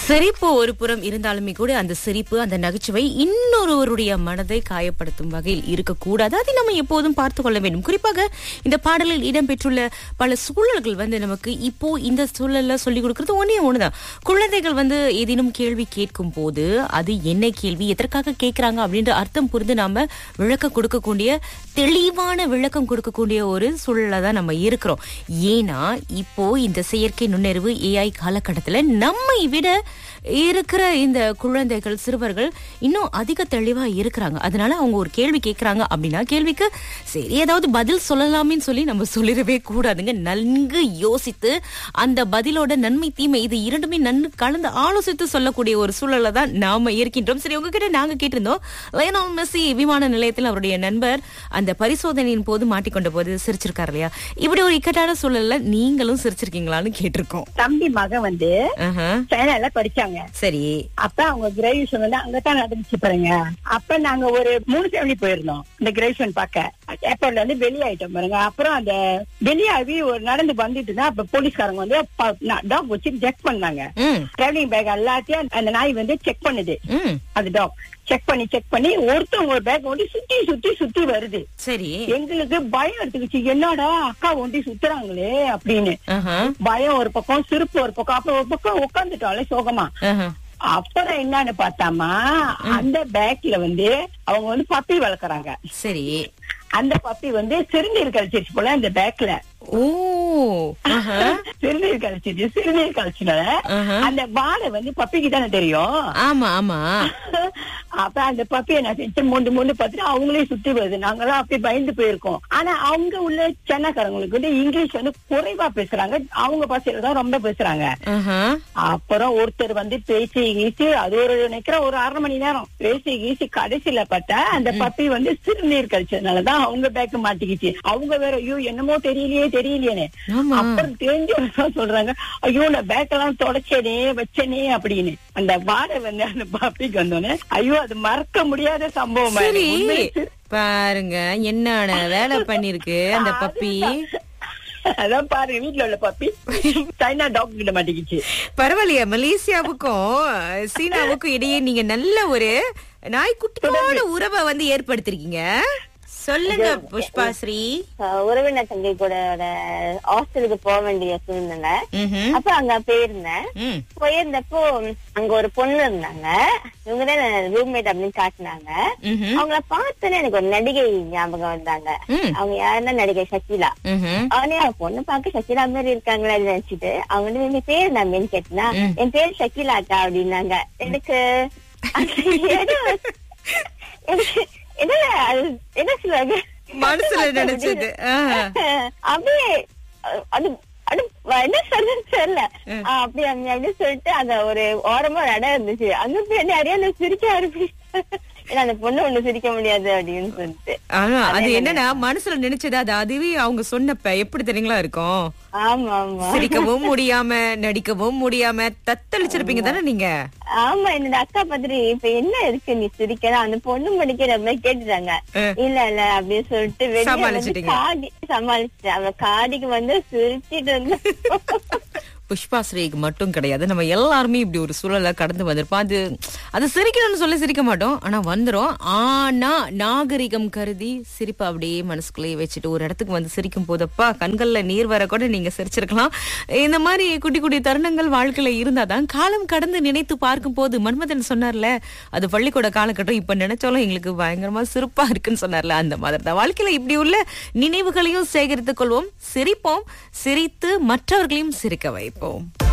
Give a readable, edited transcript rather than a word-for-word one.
சிரிப்பு ஒரு புறம் இருந்தாலுமே கூட அந்த சிரிப்பு, அந்த நகைச்சுவை இன்னொருவருடைய மனதை காயப்படுத்தும் வகையில் இருக்கக்கூடாது. அதை நம்ம எப்போதும் பார்த்து கொள்ள வேண்டும். குறிப்பாக இந்த பாடலில் இடம்பெற்றுள்ள பல சூழல்கள் நமக்கு இப்போ இந்த சூழல்ல சொல்லிக் கொடுக்கறது ஒண்ணுதான். குழந்தைகள் ஏதேனும் கேள்வி கேட்கும் போது அது என்ன கேள்வி, எதற்காக கேட்கிறாங்க அப்படின்ற அர்த்தம் புரிந்து நாம விளக்கம் கொடுக்கக்கூடிய, தெளிவான விளக்கம் கொடுக்கக்கூடிய ஒரு சூழல்ல தான் நம்ம இருக்கிறோம். ஏன்னா இப்போ இந்த செயற்கை நுண்ணறிவு AI காலகட்டத்துல நம்மை விட இருக்கிற இந்த குழந்தைகள், சிறுவர்கள் இன்னும் அதிக தெளிவா இருக்கிறாங்க. அதனால அவங்க ஒரு கேள்வி கேட்கறாங்க அப்படின்னா கேள்விக்கு சரி ஏதாவது பதில் சொல்லலாமேன்னு சொல்லி நம்ம சொல்லிடவே கூடாதுங்க. நன்கு யோசித்து அந்த பதிலோட நன்மை தீமை இது இரண்டுமே நன்கு கலந்து ஆலோசித்து சொல்லக்கூடிய ஒரு சூழல்ல தான் நாம இருக்கின்றோம். சரி, உங்ககிட்ட நாங்க கேட்டிருந்தோம், லயனல் மெஸ்ஸி விமான நிலையத்தில் அவருடைய நண்பர் அந்த பரிசோதனையின் போது மாட்டிக்கொண்ட போது சிரிச்சிருக்காரு இல்லையா? இப்படி ஒரு இக்கட்டான சூழல்ல நீங்களும் சிரிச்சிருக்கீங்களான்னு கேட்டிருக்கோம். தம்பி மகன் சைனால படிச்சாங்க. சரி, அப்ப அவங்க கிராஜுவேஷன் அங்கதான் நடந்துச்சு பாருங்க. அப்ப நாங்க ஒரு 3 ஃபேமிலி போயிருந்தோம் இந்த கிராஜுவேஷன் பார்க்க. ஏர்போர்ட்ல வெளியாயிட்டோம் பாருங்க. அப்புறம் அந்த வெளியாகி ஒரு நடந்து வந்துட்டு தான் அப்ப போலீஸ்காரங்க டாக் வச்சு செக் பண்ணாங்க. டிராவலிங் பேக் எல்லாத்தையும் அந்த நாய் செக் பண்ணுது. அது டாக் செக் பண்ணி ஒருத்தவங்க ஒரு பேக் சுத்தி வருது. சரி, எங்களுக்கு பயம் எடுத்துக்கிச்சு, என்னடா அக்கா சுத்துறாங்களே அப்படின்னு. பயம் ஒரு பக்கம், சிரிப்பு ஒரு பக்கம். அப்புறம் ஒரு பக்கம் உட்காந்துட்டாலே சோகமா. அப்புறம் என்னன்னு பார்த்தாமா, அந்த பேக்ல அவங்க பப்பி வளர்க்கறாங்க. சரி, அந்த பப்பி சிறுநீர் கழிச்சிருச்சு போல அந்த பேக்ல. ஓ, சிறுநீர் கழிச்சுனால அந்த வாழை பப்பிக்கு தானே தெரியும். ஆமா ஆமா. அப்ப அந்த பப்பி என்ன செஞ்சு மூண்டு பார்த்துட்டு அவங்களே சுத்தி வருது. நாங்களாம் அப்படி பயந்து போயிருக்கோம். ஆனா அவங்க உள்ள சென்னக்காரங்களுக்கு இங்கிலீஷ் குறைவா பேசுறாங்க, அவங்க பாஷையில தான் ரொம்ப பேசுறாங்க. அப்புறம் ஒருத்தர் பேசி கீசி அது ஒரு நினைக்கிற ஒரு 1/2 மணி நேரம் பேசி கீசி கடைசியில பார்த்தா அந்த பப்பி சிறுநீர் கழிச்சதுனாலதான் அவங்க பேக்க மாட்டிக்கிச்சு. அவங்க வேற ஐயோ என்னமோ தெரியலையேன்னு. அப்புறம் தெரிஞ்சவங்க சொல்றாங்க, ஐயோ நான் பேக்கெல்லாம் தொடச்சேனே வச்சனே அப்படின்னு. அந்த வாடை அந்த பப்பிக்கு வந்தோடனே ஐயோ அது மறக்க முடியாத சம்பவம். பாருங்க என்னென்ன வேலை பண்ணிருக்கு அந்த பப்பி. அதான் பாருங்க, வீட்டுல உள்ள பப்பி சைனா டாக் கிட்ட மாட்டிக்கிச்சு. பரவாயில்லையா, மலேசியாவுக்கும் சீனாவுக்கும் இடையே நீங்க நல்ல ஒரு நாய்க்குட்டியோட உறவை ஏற்படுத்திருக்கீங்க. சொல்லுங்க புஷ்பாஸ்ரீ. உறவினர் தங்கை கூட ஹாஸ்டலுக்கு போக வேண்டிய சூழ்நிலை. அப்ப அங்க போயிருந்தப்போ அங்க ஒரு பொண்ணு இருந்தாங்க. இவங்கதான் ரூம்மேட் அப்படின்னு காட்டினாங்க. அவங்கள பார்த்தோன்னே எனக்கு ஒரு நடிகை ஞாபகம் வந்தாங்க. அவங்க யாருன்னா நடிகை ஷக்கீலா. அவனே அவன் பொண்ணு பார்க்க ஷக்கீலா மாதிரி இருக்காங்களா நினைச்சிட்டு அவங்க என் பேர் நான் கேட்டேன்னா என் பேர் ஷக்கீலாக்கா அப்படின்னாங்க. எனக்கு என்ன சொல்லுவாங்க மனசுல நினைச்சது அப்படியே அது என்ன சொல்றதுன்னு தெரியல. அப்படி சொல்லிட்டு அந்த ஒரு ஓரமா ஒரு இடம் இருந்துச்சு. அங்க போய் அறியாத சிரிக்க ஆரம்பிச்சு. ஏன்னா அந்த பொண்ணு ஒண்ணு சிரிக்க முடியாது அப்படின்னு சொல்லிட்டு. ஆனா அது என்னன்னா மனசுல நினைச்சது அது அதுவே அவங்க சொன்னப்ப எப்படி தெரியுங்களா இருக்கும். ஆமா ஆமா, சிரிக்கவும் முடியாம நடிக்கவும் முடியாம தத்தளிச்சிருப்பீங்க தானே நீங்க. ஆமா, என்னோட அக்கா பத்திரி இப்ப என்ன இருக்கு நீ சிரிக்கலாம் அந்த பொண்ணு படிக்கிற மாதிரி கேட்டுட்டாங்க. இல்ல இல்ல அப்படின்னு சொல்லிட்டு சமாளிச்சுட்டேன். அவ காடிக்கு சிரிச்சிட்டு இருந்த. புஷ்பாஸ்ரீக்கு மட்டும் கிடையாது, நம்ம எல்லாருமே இப்படி ஒரு சூழலை கடந்து வந்திருப்போம். அது சிரிக்கணும்னு சொல்லி சிரிக்க மாட்டோம், ஆனா வந்துரும். ஆனா நாகரிகம் கருதி சிரிப்பை அப்படியே மனசுக்குள்ளேயே வச்சுட்டு ஒரு இடத்துக்கு சிரிக்கும் போதப்பா கண்கள்ல நீர் வர கூட நீங்க சிரிச்சிருக்கலாம். இந்த மாதிரி குட்டி குட்டி தருணங்கள் வாழ்க்கையில இருந்தாதான் காலம் கடந்து நினைத்து பார்க்கும் போது மன்மதன் சொன்னார்ல, அது பள்ளிக்கூட காலகட்டம் இப்ப நினைச்சாலும் எங்களுக்கு பயங்கரமா சிரிப்பா இருக்குன்னு சொன்னார்ல, அந்த மாதிரி தான் வாழ்க்கையில இப்படி உள்ள நினைவுகளையும் சேகரித்துக் கொள்வோம், சிரிப்போம், சிரித்து மற்றவர்களையும் சிரிக்க வைப்போம்.